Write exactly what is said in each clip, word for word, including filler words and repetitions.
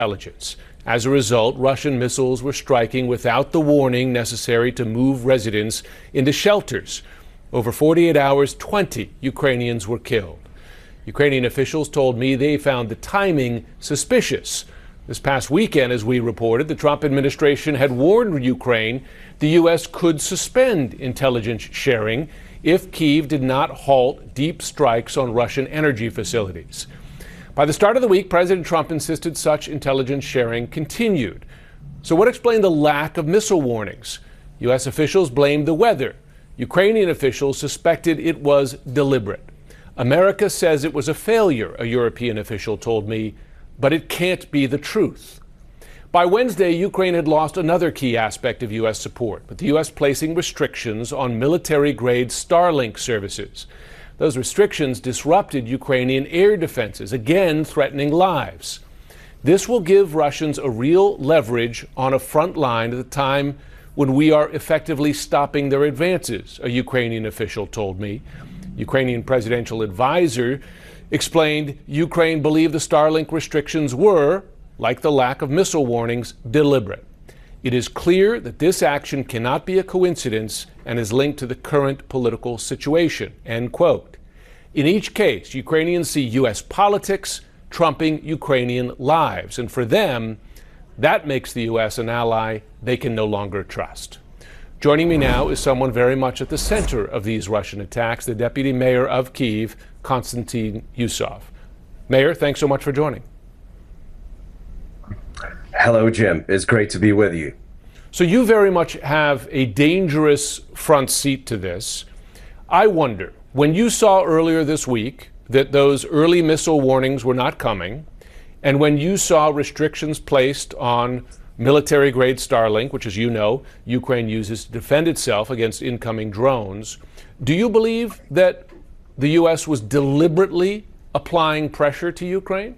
intelligence. As a result, Russian missiles were striking without the warning necessary to move residents into shelters. Over forty-eight hours, twenty Ukrainians were killed. Ukrainian officials told me they found the timing suspicious. This past weekend, as we reported, the Trump administration had warned Ukraine the U S could suspend intelligence sharing if Kyiv did not halt deep strikes on Russian energy facilities. By the start of the week, President Trump insisted such intelligence sharing continued. So what explained the lack of missile warnings? U S officials blamed the weather. Ukrainian officials suspected it was deliberate. America says it was a failure, a European official told me, but it can't be the truth. By Wednesday, Ukraine had lost another key aspect of U S support, with the U S placing restrictions on military-grade Starlink services. Those restrictions disrupted Ukrainian air defenses, again threatening lives. This will give Russians a real leverage on a front line at the time when we are effectively stopping their advances, a Ukrainian official told me. Ukrainian presidential advisor explained Ukraine believed the Starlink restrictions were, like the lack of missile warnings, deliberate. It is clear that this action cannot be a coincidence and is linked to the current political situation, end quote. In each case, Ukrainians see U S politics trumping Ukrainian lives, and for them, that makes the U S an ally they can no longer trust. Joining me now is someone very much at the center of these Russian attacks, the deputy mayor of Kyiv, Konstantin Yusov. Mayor, thanks so much for joining. Hello, Jim. It's great to be with you. So you very much have a dangerous front seat to this. I wonder, when you saw earlier this week that those early missile warnings were not coming, and when you saw restrictions placed on military-grade Starlink, which, as you know, Ukraine uses to defend itself against incoming drones, do you believe that the U S was deliberately applying pressure to Ukraine?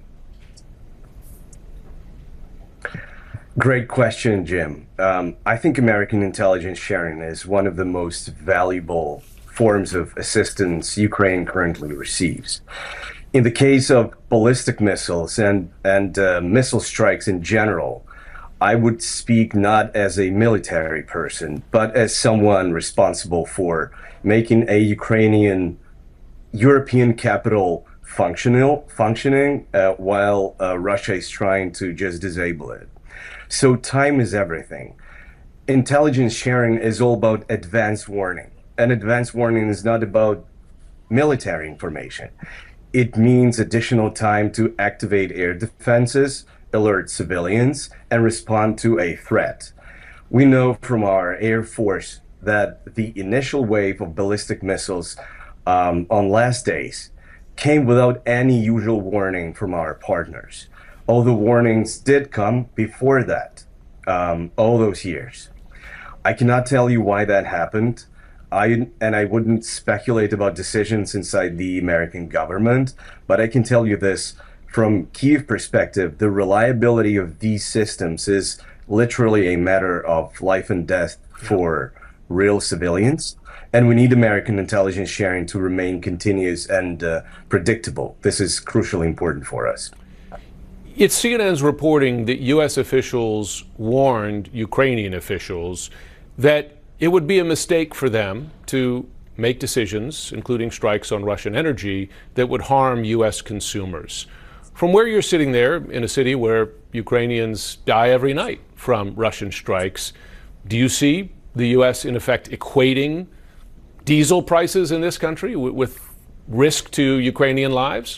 Great question, Jim. Um, I think American intelligence sharing is one of the most valuable forms of assistance Ukraine currently receives. In the case of ballistic missiles and, and uh, missile strikes in general, I would speak not as a military person, but as someone responsible for making a Ukrainian European capital functional, functioning uh, while uh, Russia is trying to just disable it. So time is everything. Intelligence sharing is all about advance warning. And advance warning is not about military information. It means additional time to activate air defenses, alert civilians, and respond to a threat. We know from our Air Force that the initial wave of ballistic missiles um, on last days came without any usual warning from our partners. All the warnings did come before that, um, all those years. I cannot tell you why that happened. I, and I wouldn't speculate about decisions inside the American government, but I can tell you this, from Kyiv perspective, the reliability of these systems is literally a matter of life and death for real civilians. And we need American intelligence sharing to remain continuous and uh, predictable. This is crucially important for us. It's C N N's reporting that U S officials warned Ukrainian officials that it would be a mistake for them to make decisions, including strikes on Russian energy, that would harm U S consumers. From where you're sitting there in a city where Ukrainians die every night from Russian strikes, do you see the U S in effect equating diesel prices in this country with, with risk to Ukrainian lives?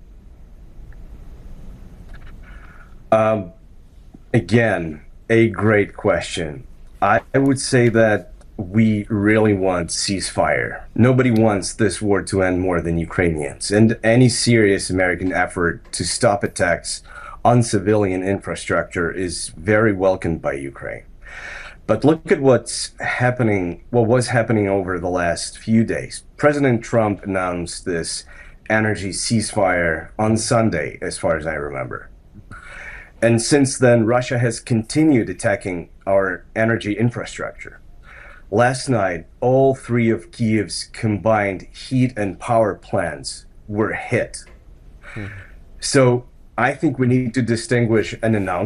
Um, again, a great question. I, I would say that we really want ceasefire. Nobody wants this war to end more than Ukrainians. And any serious American effort to stop attacks on civilian infrastructure is very welcomed by Ukraine. But look at what's happening, what was happening over the last few days. President Trump announced this energy ceasefire on Sunday, as far as I remember. And since then, Russia has continued attacking our energy infrastructure. Last night, all three of Kyiv's combined heat and power plants were hit. Hmm. So I think we need to distinguish an announcement